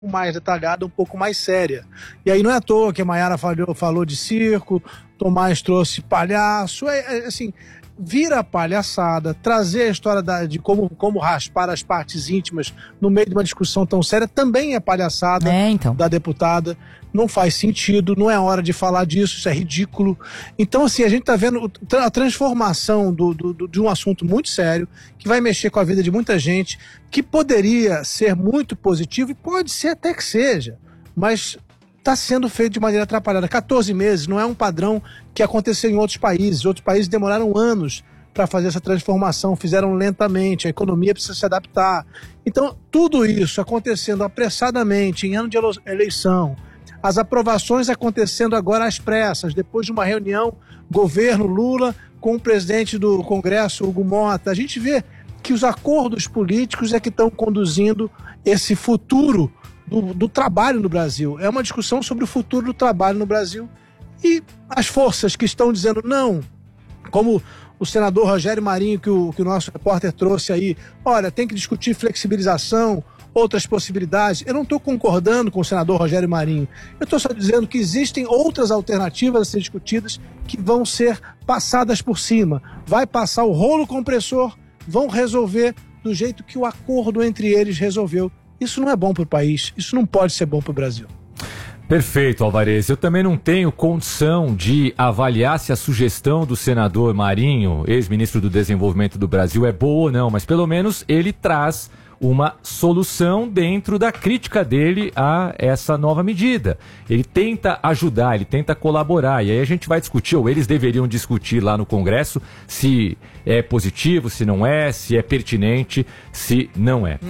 mais detalhada, um pouco mais séria. E aí não é à toa que a Maiara falou de circo, Tomás trouxe palhaço, assim, vira palhaçada, trazer a história de como raspar as partes íntimas no meio de uma discussão tão séria também é palhaçada da deputada. Não faz sentido, não é hora de falar disso, isso é ridículo. Então, assim, a gente está vendo a transformação de um assunto muito sério, que vai mexer com a vida de muita gente, que poderia ser muito positivo, e pode ser até que seja, mas está sendo feito de maneira atrapalhada. 14 meses não é um padrão que aconteceu em outros países. Outros países demoraram anos para fazer essa transformação, fizeram lentamente, a economia precisa se adaptar. Então, tudo isso acontecendo apressadamente, em ano de eleição, as aprovações acontecendo agora às pressas, depois de uma reunião, governo Lula com o presidente do Congresso, Hugo Mota. A gente vê que os acordos políticos é que estão conduzindo esse futuro do trabalho no Brasil. É uma discussão sobre o futuro do trabalho no Brasil. E as forças que estão dizendo não, como o senador Rogério Marinho, que o nosso repórter trouxe aí, olha, tem que discutir flexibilização, outras possibilidades. Eu não estou concordando com o senador Rogério Marinho. Eu estou só dizendo que existem outras alternativas a ser discutidas que vão ser passadas por cima. Vai passar o rolo compressor, vão resolver do jeito que o acordo entre eles resolveu. Isso não é bom para o país, isso não pode ser bom para o Brasil. Perfeito, Alvarez. Eu também não tenho condição de avaliar se a sugestão do senador Marinho, ex-ministro do Desenvolvimento do Brasil, é boa ou não, mas pelo menos ele traz uma solução dentro da crítica dele a essa nova medida. Ele tenta ajudar, ele tenta colaborar, e aí a gente vai discutir, ou eles deveriam discutir lá no Congresso, se é positivo, se não é, se é pertinente, se não é.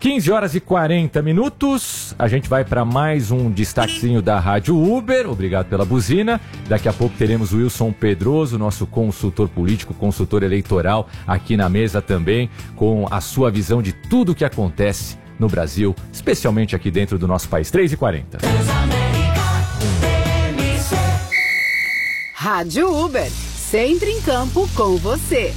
15h40, a gente vai para mais um destaquezinho da Rádio Uber, obrigado pela buzina. Daqui a pouco teremos o Wilson Pedroso, nosso consultor político, consultor eleitoral, aqui na mesa também, com a sua visão de tudo que acontece no Brasil, especialmente aqui dentro do nosso país. 3h40. Rádio Uber, sempre em campo com você.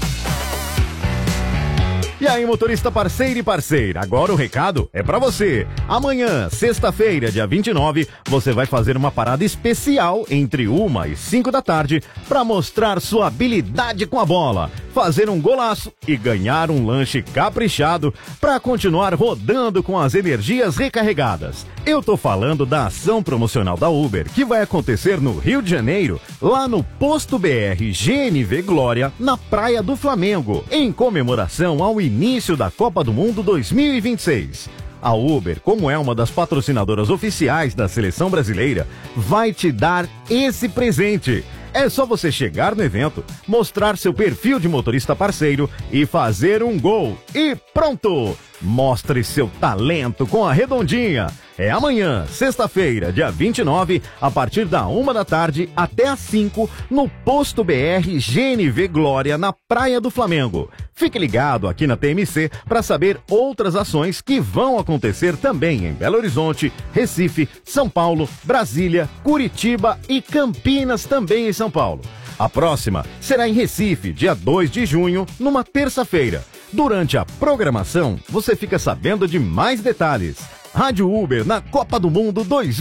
E aí, motorista parceiro e parceira, agora o recado é pra você. Amanhã, sexta-feira, dia 29, você vai fazer uma parada especial entre 1 e 5 da tarde pra mostrar sua habilidade com a bola, fazer um golaço e ganhar um lanche caprichado pra continuar rodando com as energias recarregadas. Eu tô falando da ação promocional da Uber, que vai acontecer no Rio de Janeiro, lá no Posto BR GNV Glória, na Praia do Flamengo, em comemoração ao início da Copa do Mundo 2026. A Uber, como é uma das patrocinadoras oficiais da seleção brasileira, vai te dar esse presente. É só você chegar no evento, mostrar seu perfil de motorista parceiro e fazer um gol. E pronto! Mostre seu talento com a Redondinha. É amanhã, sexta-feira, dia 29, a partir da 1 da tarde até às 5, no Posto BR GNV Glória, na Praia do Flamengo. Fique ligado aqui na TMC para saber outras ações que vão acontecer também em Belo Horizonte, Recife, São Paulo, Brasília, Curitiba e Campinas, também em São Paulo. A próxima será em Recife, dia 2 de junho, numa terça-feira. Durante a programação, você fica sabendo de mais detalhes. Rádio Uber na Copa do Mundo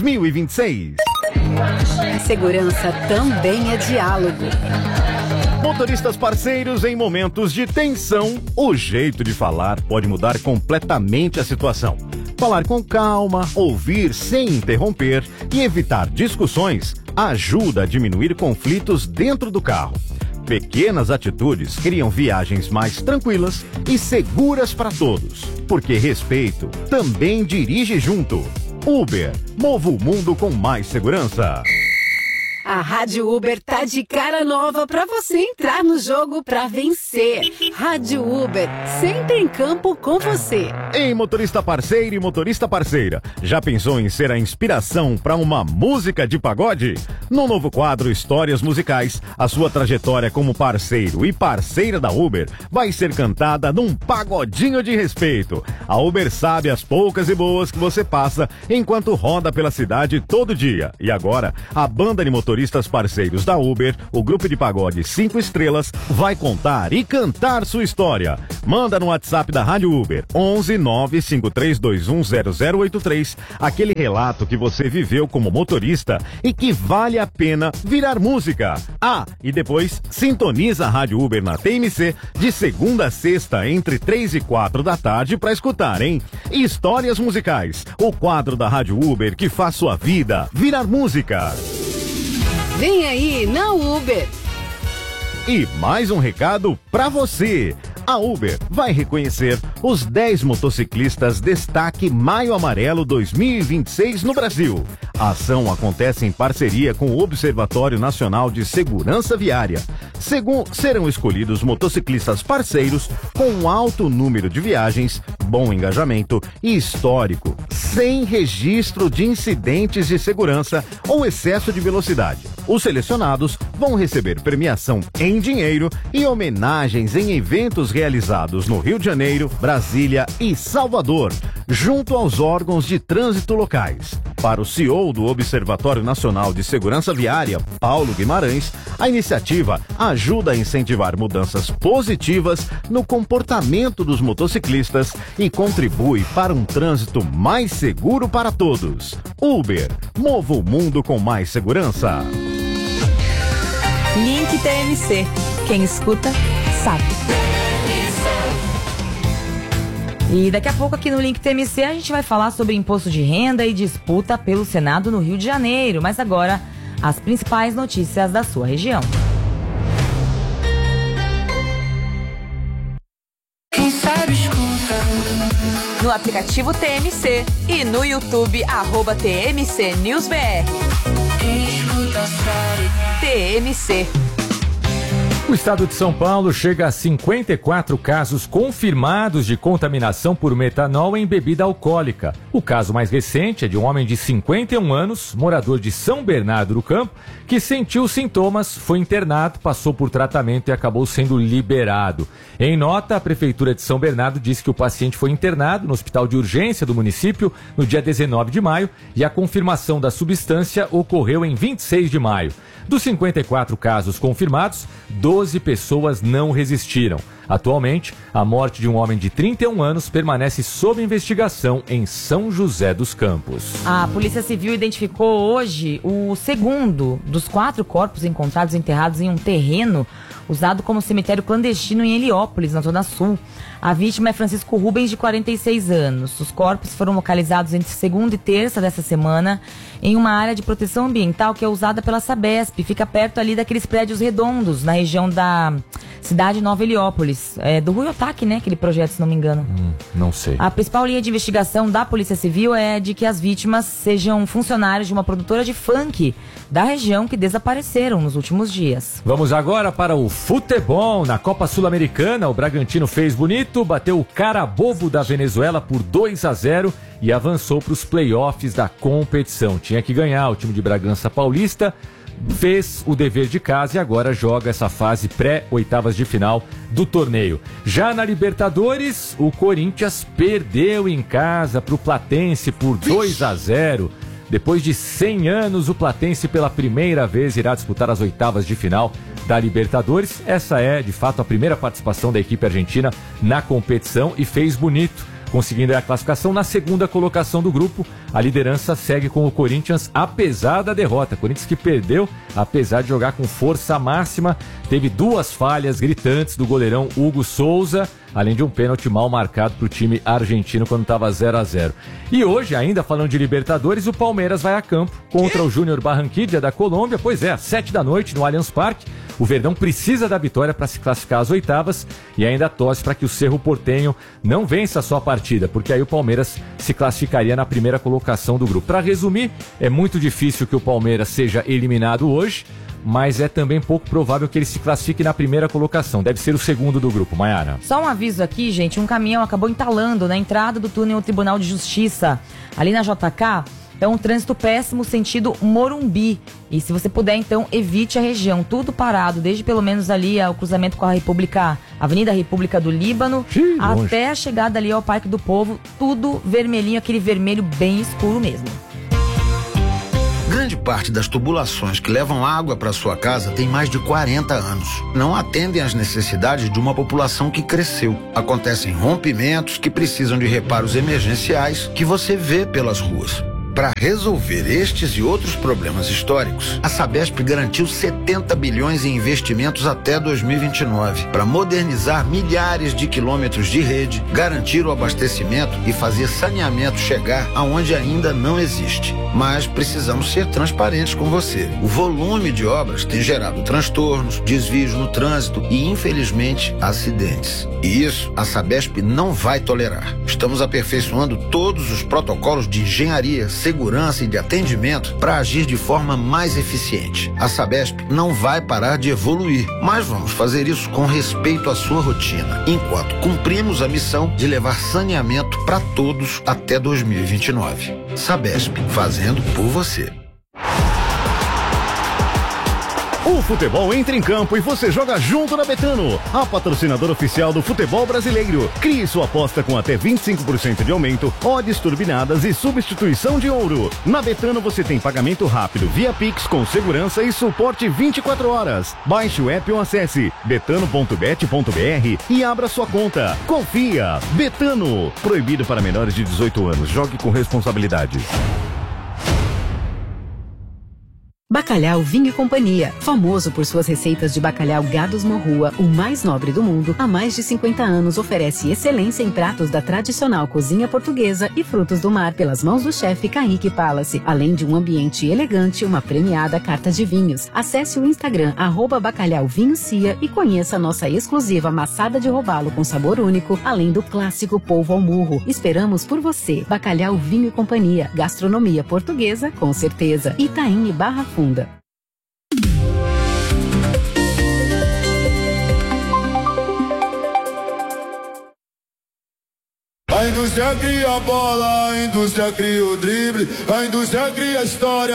2026. Segurança também é diálogo. Motoristas parceiros em momentos de tensão, o jeito de falar pode mudar completamente a situação. Falar com calma, ouvir sem interromper e evitar discussões ajuda a diminuir conflitos dentro do carro. Pequenas atitudes criam viagens mais tranquilas e seguras para todos, porque respeito também dirige junto. Uber, mova o mundo com mais segurança. A Rádio Uber tá de cara nova pra você entrar no jogo pra vencer. Rádio Uber, sempre em campo com você. Ei, motorista parceiro e motorista parceira, já pensou em ser a inspiração pra uma música de pagode? No novo quadro Histórias Musicais, a sua trajetória como parceiro e parceira da Uber vai ser cantada num pagodinho de respeito. A Uber sabe as poucas e boas que você passa enquanto roda pela cidade todo dia. E agora, a banda de motoristas motoristas parceiros da Uber, o grupo de pagode 5 estrelas vai contar e cantar sua história. Manda no WhatsApp da Rádio Uber 11 953210083 aquele relato que você viveu como motorista e que vale a pena virar música. Ah, e depois sintoniza a Rádio Uber na TMC de segunda a sexta entre 3 e 4 da tarde para escutar, hein? Histórias musicais, o quadro da Rádio Uber que faz sua vida virar música. Vem aí na Uber. E mais um recado pra você. A Uber vai reconhecer os 10 motociclistas Destaque Maio Amarelo 2026 no Brasil. A ação acontece em parceria com o Observatório Nacional de Segurança Viária. Serão escolhidos motociclistas parceiros com alto número de viagens, bom engajamento e histórico, sem registro de incidentes de segurança ou excesso de velocidade. Os selecionados vão receber premiação em dinheiro e homenagens em eventos realizados no Rio de Janeiro, Brasília e Salvador, junto aos órgãos de trânsito locais. Para o CEO do Observatório Nacional de Segurança Viária, Paulo Guimarães, a iniciativa ajuda a incentivar mudanças positivas no comportamento dos motociclistas e contribui para um trânsito mais seguro para todos. Uber, mova o mundo com mais segurança. Link TMC. Quem escuta, sabe. E daqui a pouco aqui no Link TMC a gente vai falar sobre imposto de renda e disputa pelo Senado no Rio de Janeiro. Mas agora, as principais notícias da sua região. Quem sabe escuta. No aplicativo TMC e no YouTube, @TMC News BR. Quem escuta sabe. TMC. O estado de São Paulo chega a 54 casos confirmados de contaminação por metanol em bebida alcoólica. O caso mais recente é de um homem de 51 anos, morador de São Bernardo do Campo, que sentiu sintomas, foi internado, passou por tratamento e acabou sendo liberado. Em nota, a Prefeitura de São Bernardo disse que o paciente foi internado no hospital de urgência do município no dia 19 de maio e a confirmação da substância ocorreu em 26 de maio. Dos 54 casos confirmados, 12 pessoas não resistiram. Atualmente, a morte de um homem de 31 anos permanece sob investigação em São José dos Campos. A Polícia Civil identificou hoje o segundo dos 4 corpos encontrados enterrados em um terreno usado como cemitério clandestino em Heliópolis, na Zona Sul. A vítima é Francisco Rubens, de 46 anos. Os corpos foram localizados entre segunda e terça dessa semana em uma área de proteção ambiental que é usada pela Sabesp. Fica perto ali daqueles prédios redondos, na região da cidade Nova Heliópolis. É do Rui Otaki, né? Aquele projeto, se não me engano. Não sei. A principal linha de investigação da Polícia Civil é de que as vítimas sejam funcionários de uma produtora de funk da região que desapareceram nos últimos dias. Vamos agora para o futebol. Na Copa Sul-Americana, o Bragantino fez bonito, bateu o Carabobo da Venezuela por 2-0 e avançou para os playoffs da competição. Tinha que ganhar, o time de Bragança Paulista fez o dever de casa e agora joga essa fase pré-oitavas de final do torneio. Já na Libertadores, o Corinthians perdeu em casa para o Platense por 2-0. Depois de 100 anos, o Platense pela primeira vez irá disputar as oitavas de final da Libertadores. Essa é, de fato, a primeira participação da equipe argentina na competição e fez bonito, conseguindo a classificação na segunda colocação do grupo. A liderança segue com o Corinthians, apesar da derrota. Corinthians que perdeu, apesar de jogar com força máxima, teve 2 falhas gritantes do goleirão Hugo Souza, além de um pênalti mal marcado para o time argentino quando estava 0-0. E hoje, ainda falando de Libertadores, o Palmeiras vai a campo contra o Júnior Barranquilla da Colômbia. Pois é, às 7 da noite no Allianz Parque. O Verdão precisa da vitória para se classificar às oitavas e ainda torce para que o Cerro Porteño não vença a sua partida, porque aí o Palmeiras se classificaria na primeira colocação do grupo. Para resumir, é muito difícil que o Palmeiras seja eliminado hoje, mas é também pouco provável que ele se classifique na primeira colocação. Deve ser o segundo do grupo, Maiara. Só um aviso aqui, gente, um caminhão acabou entalando na entrada do túnel Tribunal de Justiça, ali na JK. É um trânsito péssimo, sentido Morumbi. E se você puder, então, evite a região. Tudo parado, desde pelo menos ali ao cruzamento com a Avenida República do Líbano, até a chegada ali ao Parque do Povo. Tudo vermelhinho, aquele vermelho bem escuro mesmo. Grande parte das tubulações que levam água para sua casa tem mais de 40 anos. Não atendem às necessidades de uma população que cresceu. Acontecem rompimentos que precisam de reparos emergenciais que você vê pelas ruas. Para resolver estes e outros problemas históricos, a Sabesp garantiu 70 bilhões em investimentos até 2029 para modernizar milhares de quilômetros de rede, garantir o abastecimento e fazer saneamento chegar aonde ainda não existe. Mas precisamos ser transparentes com você. O volume de obras tem gerado transtornos, desvios no trânsito e, infelizmente, acidentes. E isso a Sabesp não vai tolerar. Estamos aperfeiçoando todos os protocolos de engenharia, segurança e de atendimento para agir de forma mais eficiente. A Sabesp não vai parar de evoluir, mas vamos fazer isso com respeito à sua rotina, enquanto cumprimos a missão de levar saneamento para todos até 2029. Sabesp, fazendo por você. O futebol entra em campo e você joga junto na Betano, a patrocinadora oficial do futebol brasileiro. Crie sua aposta com até 25% de aumento, odds turbinadas e substituição de ouro. Na Betano você tem pagamento rápido via Pix com segurança e suporte 24 horas. Baixe o app ou acesse betano.bet.br e abra sua conta. Confia! Betano. Proibido para menores de 18 anos. Jogue com responsabilidade. Bacalhau Vinho e Companhia, famoso por suas receitas de bacalhau Gados Morrua, o mais nobre do mundo, há mais de 50 anos oferece excelência em pratos da tradicional cozinha portuguesa e frutos do mar pelas mãos do chefe Kaique Palace, além de um ambiente elegante e uma premiada carta de vinhos. Acesse o Instagram @bacalhauvinhocia e conheça a nossa exclusiva maçada de robalo com sabor único, além do clássico polvo ao murro. Esperamos por você. Bacalhau Vinho e Companhia, gastronomia portuguesa com certeza. Itaim e Barra Funda. A indústria cria a bola, a indústria cria o drible, a indústria cria a história.